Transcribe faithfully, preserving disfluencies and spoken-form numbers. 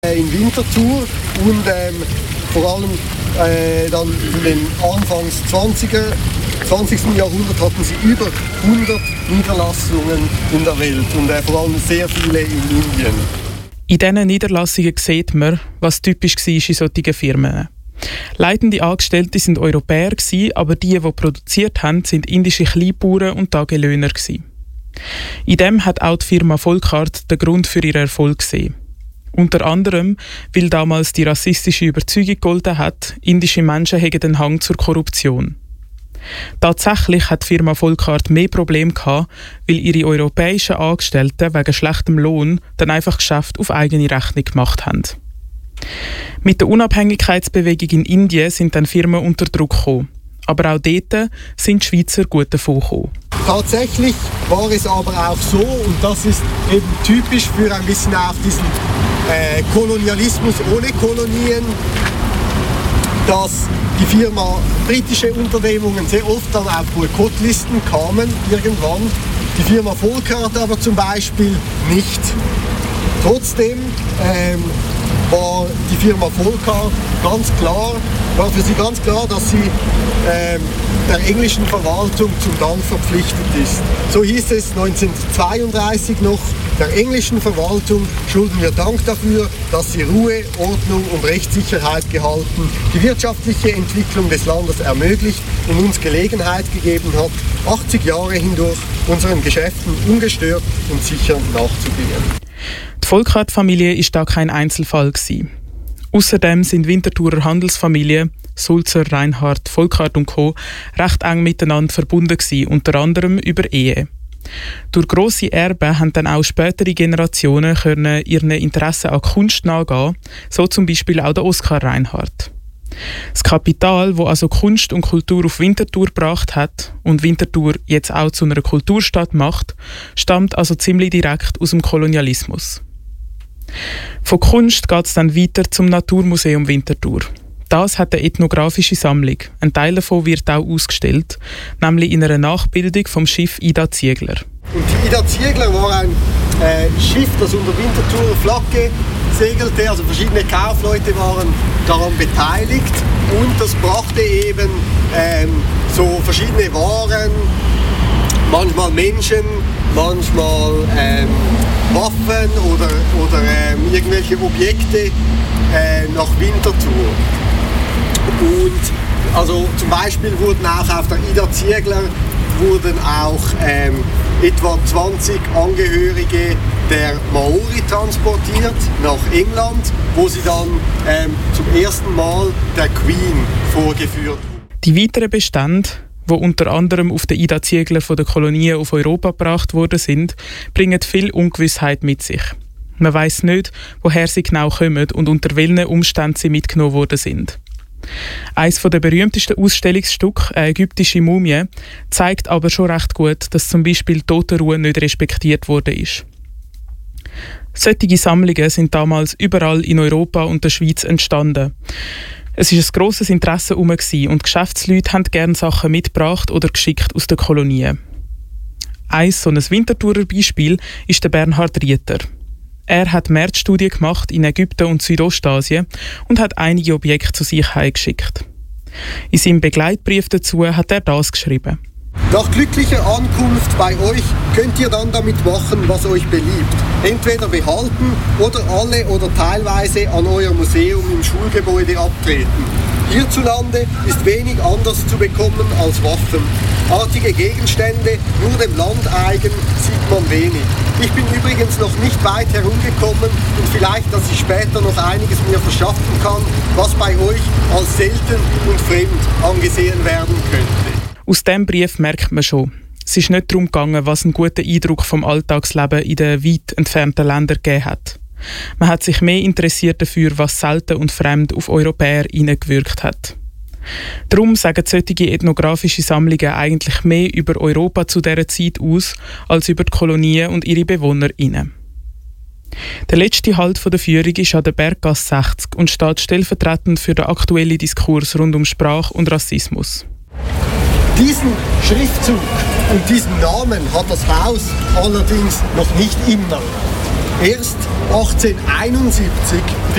in Winterthur und ähm, vor allem äh, dann in den Anfangs zwanziger, zwanzigsten Jahrhundert hatten sie über hundert Niederlassungen in der Welt und äh, vor allem sehr viele in Indien. In diesen Niederlassungen sieht man, was typisch war in solchen Firmen. Leitende Angestellte waren Europäer, aber die, die produziert haben, sind indische Kleinbauern und Tagelöhner. In dem hat auch die Firma Volkart den Grund für ihren Erfolg gesehen. Unter anderem, weil damals die rassistische Überzeugung gegolten hat, indische Menschen hätten den Hang zur Korruption. Tatsächlich hat die Firma Volkart mehr Probleme gehabt, weil ihre europäischen Angestellten wegen schlechtem Lohn dann einfach Geschäft auf eigene Rechnung gemacht haben. Mit der Unabhängigkeitsbewegung in Indien sind dann Firmen unter Druck gekommen. Aber auch dort sind die Schweizer gut davon gekommen. Tatsächlich war es aber auch so, und das ist eben typisch für ein bisschen auch diesen äh, Kolonialismus ohne Kolonien, dass die Firma britische Unternehmungen sehr oft dann auf Boykottlisten kamen irgendwann. Die Firma Volkart aber zum Beispiel nicht. Trotzdem ähm, war die Firma Volkart ganz klar, war für sie ganz klar, dass sie ähm, der englischen Verwaltung zum Dank verpflichtet ist. So hieß es neunzehnhundertzweiunddreißig noch, der englischen Verwaltung schulden wir Dank dafür, dass sie Ruhe, Ordnung und Rechtssicherheit gehalten, die wirtschaftliche Entwicklung des Landes ermöglicht und uns Gelegenheit gegeben hat, achtzig Jahre hindurch unseren Geschäften ungestört und sicher nachzugehen. Die Volkart-Familie war da kein Einzelfall gewesen. Außerdem sind Winterthurer Handelsfamilien Sulzer, Reinhardt, Volkart und Co. recht eng miteinander verbunden gewesen, unter anderem über Ehe. Durch grosse Erben haben dann auch spätere Generationen können ihren Interessen an Kunst nachgehen, so zum Beispiel auch der Oskar Reinhardt. Das Kapital, das also Kunst und Kultur auf Winterthur gebracht hat und Winterthur jetzt auch zu einer Kulturstadt macht, stammt also ziemlich direkt aus dem Kolonialismus. Von Kunst geht es dann weiter zum Naturmuseum Winterthur. Das hat eine ethnografische Sammlung. Ein Teil davon wird auch ausgestellt, nämlich in einer Nachbildung vom Schiff Ida Ziegler. Und die Ida Ziegler war ein äh, Schiff, das unter Winterthurer Flagge segelte, also verschiedene Kaufleute waren daran beteiligt und das brachte eben ähm, so verschiedene Waren, manchmal Menschen, manchmal ähm, Waffen oder, oder ähm, irgendwelche Objekte äh, nach Winterthur. Und also zum Beispiel wurden auch auf der Ida Ziegler wurden auch ähm, etwa zwanzig Angehörige der Maori transportiert nach England, wo sie dann ähm, zum ersten Mal der Queen vorgeführt wurden. Die weiteren Bestände, die unter anderem auf der Ida Ziegler von den Kolonien auf Europa gebracht worden sind, bringen viel Ungewissheit mit sich. Man weiss nicht, woher sie genau kommen und unter welchen Umständen sie mitgenommen worden sind. Eines der berühmtesten Ausstellungsstücke, eine ägyptische Mumie, zeigt aber schon recht gut, dass zum Beispiel Totenruhe nicht respektiert worden ist. Solche Sammlungen sind damals überall in Europa und der Schweiz entstanden. Es war ein grosses Interesse herum und Geschäftsleute haben gerne Sachen mitgebracht oder geschickt aus den Kolonien. Ein so ein Winterthurer Beispiel ist der Bernhard Rieter. Er hat Märzstudien gemacht in Ägypten und Südostasien und hat einige Objekte zu sich heimgeschickt. In seinem Begleitbrief dazu hat er das geschrieben. Nach glücklicher Ankunft bei euch könnt ihr dann damit machen, was euch beliebt. Entweder behalten oder alle oder teilweise an euer Museum im Schulgebäude abtreten. Hierzulande ist wenig anders zu bekommen als Waffen. Artige Gegenstände, nur dem Land eigen, sieht man wenig. Ich bin übrigens noch nicht weit herumgekommen und vielleicht, dass ich später noch einiges mir verschaffen kann, was bei euch als selten und fremd angesehen werden könnte. Aus diesem Brief merkt man schon, es ist nicht darum gegangen, was einen guten Eindruck vom Alltagsleben in den weit entfernten Ländern gegeben hat. Man hat sich mehr interessiert dafür, was selten und fremd auf Europäer hineingewirkt hat. Darum sagen solche ethnografische Sammlungen eigentlich mehr über Europa zu dieser Zeit aus, als über die Kolonien und ihre BewohnerInnen. Der letzte Halt der Führung ist an der Berggasse sechzig und steht stellvertretend für den aktuellen Diskurs rund um Sprache und Rassismus. Diesen Schriftzug und diesen Namen hat das Haus allerdings noch nicht immer. Erst achtzehnhunderteinundsiebzig